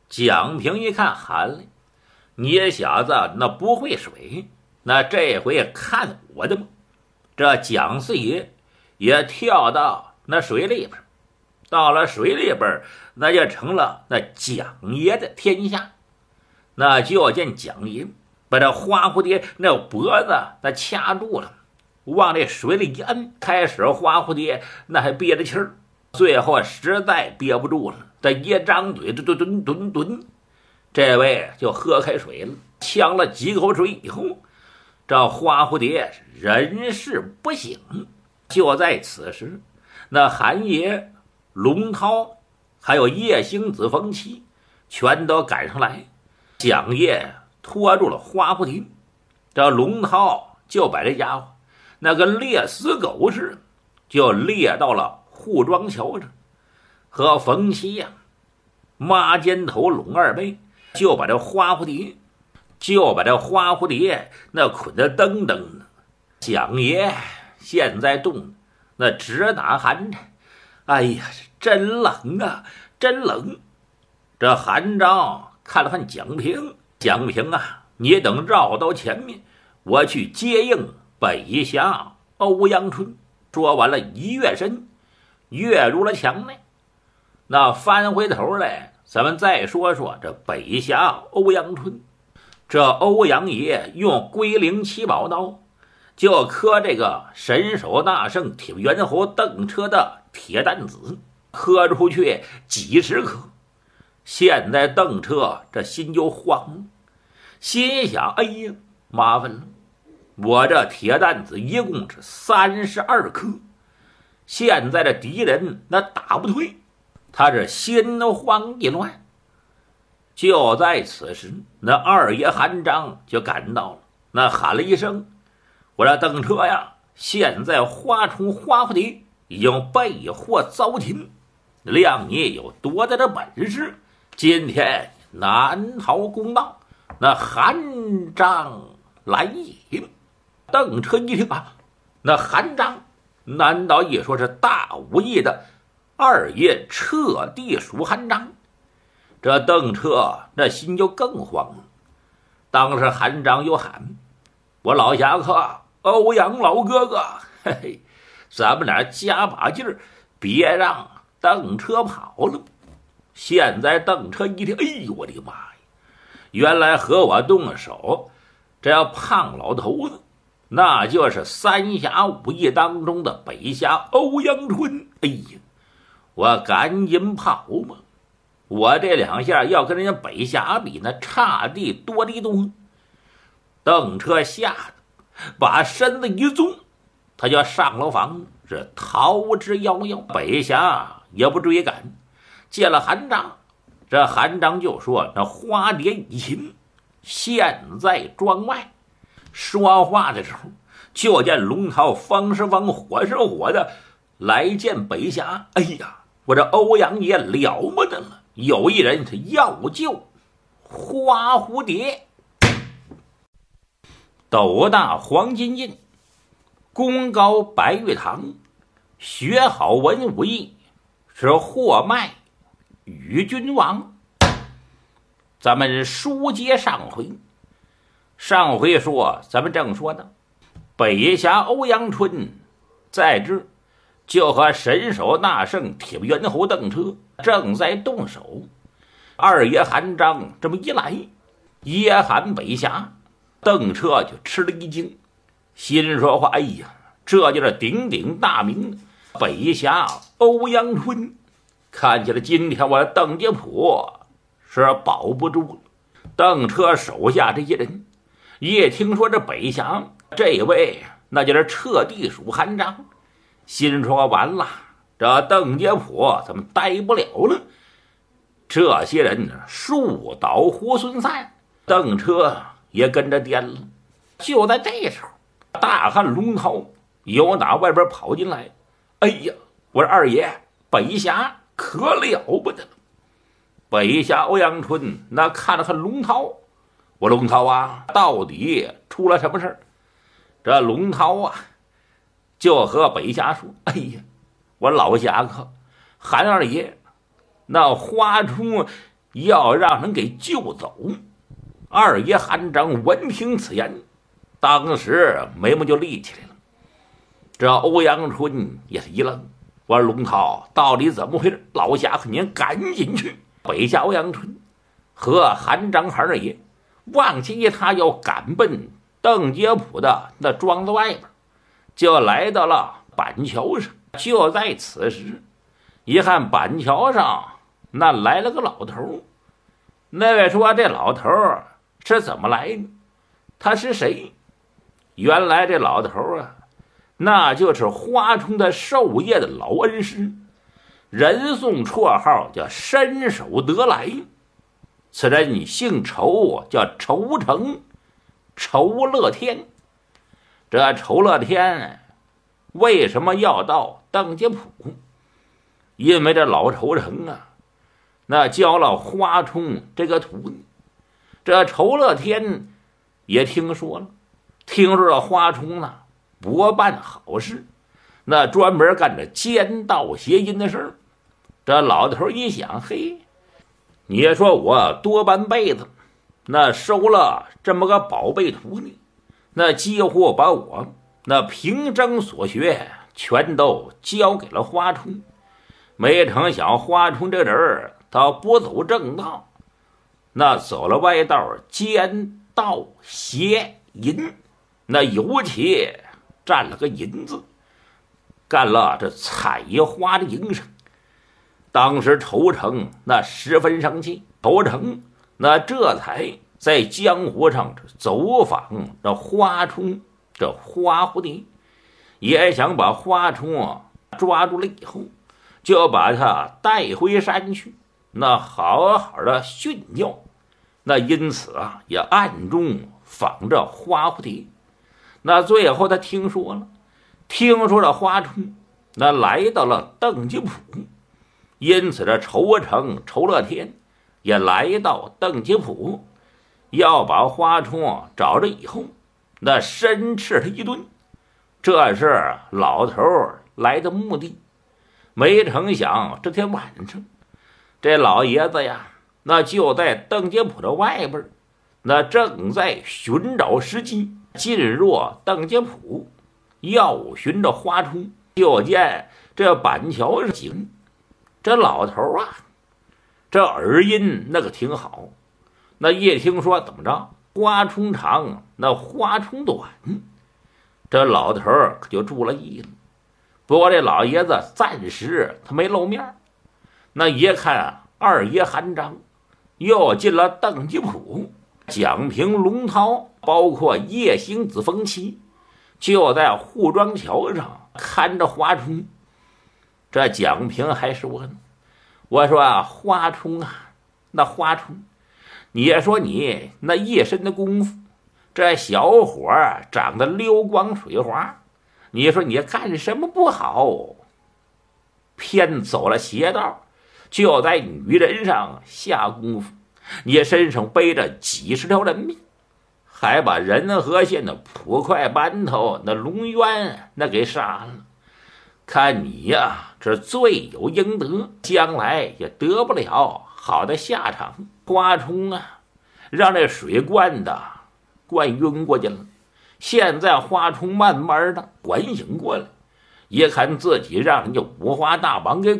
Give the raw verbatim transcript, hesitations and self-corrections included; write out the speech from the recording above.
蒋平一看喊了：“你小子那不会水，那这回看我的吗？”这蒋四爷也跳到那水里边，到了水里边，那就成了那蒋爷的天下。那就见蒋爷把这花蝴蝶那脖子那掐住了，往这水里一摁，开始花蝴蝶那还憋着气儿，最后实在憋不住了，这一张嘴就蹲蹲蹲，这位就喝开水了，呛了几口水以后，这花蝴蝶人事不省。就在此时，那韩爷、龙涛还有叶星子、冯七全都赶上来。蒋爷拖住了花蝴蝶，这龙涛就把这家伙那跟猎死狗似的，就猎到了护庄桥上，和冯七呀、抹肩头、龙二妹就把这花蝴蝶就把这花蝴蝶那捆得噔噔的。蒋爷现在冻那直打寒颤，哎呀，真冷啊，真冷！这韩章看了看蒋平，蒋平啊，你等绕到前面，我去接应北侠欧阳春。说完了，一跃身，跃入了墙内。那翻回头来，咱们再说说这北侠欧阳春。这欧阳爷用龟灵七宝刀，就磕这个神手大圣铁猿猴邓车的铁弹子，磕出去几十颗。现在邓车这心就慌了，心想：哎呀，麻烦了，我这铁弹子一共是三十二颗，现在这敌人那打不退，他是心慌意乱。就在此时，那二爷韩章就赶到了，那喊了一声：“我说邓车呀，现在花虫花蝴蝶已经被获遭擒，谅你有多大的本事，今天难逃公道，那韩章来也。”邓车一听啊，那韩章难道一说是大武艺的二爷彻地属韩章？这邓车那心就更慌了。当时韩章又喊：“我老侠客欧阳老哥哥，嘿嘿，咱们俩加把劲儿，别让邓车跑了。”现在邓车一听，哎呦我的妈呀，原来和我动手这要胖老头子，那就是三侠五义当中的北侠欧阳春。哎呀，我赶紧跑吧，我这两下要跟人家北侠比，那差地多的多。邓车吓得把身子一纵，他就上了房，是逃之夭夭。北侠也不追赶，见了韩章，这韩章就说：“那花蝶已擒，现在庄外。”说话的时候，就见龙涛风是风，火是火的来见北侠。哎呀，我这欧阳爷了不得了，有一人是要救花蝴蝶。斗大黄金印，功高白玉堂，学好文武艺，是货卖与君王。咱们书接上回，上回说咱们正说的北侠欧阳春在这就和神手大圣铁猿猴邓车正在动手。二爷韩章这么一来，耶韩北侠邓车就吃了一惊，心说话：“哎呀，这就是鼎鼎大名的北侠欧阳春，看起来今天我邓家谱是保不住了。”邓车手下这些人一听说这北侠这位那就是彻地属韩章，心说完了，这邓家谱怎么待不了了？这些人树倒猢狲散，邓车也跟着颠了。就在这时候，大汉龙涛由打外边跑进来。哎呀，我说二爷，北侠可了不得了。北侠欧阳春那看了看龙涛，我龙涛啊，到底出了什么事儿？这龙涛啊，就和北侠说：“哎呀，我老侠客韩二爷，那花冲要让人给救走。二爷韩章闻听此言，当时眉毛就立起来了。这欧阳春也是一愣，我说龙涛到底怎么回事？老侠客您赶紧去。北下欧阳春和韩章二爷望其他要赶奔邓杰甫的那庄子外边，就来到了板桥上。就在此时，一看板桥上那来了个老头。那位说这老头是怎么来的？他是谁？原来这老头啊，那就是花冲的授业的老恩师，人送绰号叫伸手得来。此人姓仇，叫仇成，仇乐天。这仇乐天为什么要到邓杰甫？因为这老仇成啊，那教了花冲这个徒弟。这仇乐天也听说了，听说这花冲呢不办好事，那专门干着奸盗邪淫的事儿。这老头一想，嘿，你说我多半辈子那收了这么个宝贝徒弟，那几乎把我那平生所学全都交给了花冲，没成想花冲这人他不走正道，那走了歪道，奸盗邪淫，那尤其占了个淫字，干了这采花的营生。当时仇成那十分生气，仇成那这才在江湖上走访这花冲这花蝴蝶，也想把花冲啊抓住了以后，就把他带回山去，那好好的训教。那因此啊，也暗中访着花蝴蝶。那最后他听说了，听说了花冲那来到了邓杰甫，因此这仇成仇乐天也来到邓杰甫，要把花冲找着以后，那申斥他一顿。这是老头来的目的。没成想这天晚上，这老爷子呀，那就在邓杰甫的外边，那正在寻找时机进入邓杰甫，要寻着花冲。就见这板桥上景，这老头啊，这耳音那个挺好。那一听说怎么着，花冲长，那花冲短，这老头可就注了意了。不过这老爷子暂时他没露面。那一看二爷韩章又进了邓杰甫，蒋平、龙涛，包括叶星子、冯七，就在护庄桥上看着花冲。这蒋平还说呢，我说啊，花冲啊，那花冲，你也说你那一身的功夫，这小伙长得溜光水滑，你说你干什么不好，偏走了邪道，就在女人上下功夫。你身上背着几十条人命，还把仁和县的捕快班头那龙渊那给杀了。看你呀，这罪有应得，将来也得不了好的下场。花冲啊，让这水灌的灌晕过去了。现在花冲慢慢的缓醒过来，一看自己让人家五花大绑给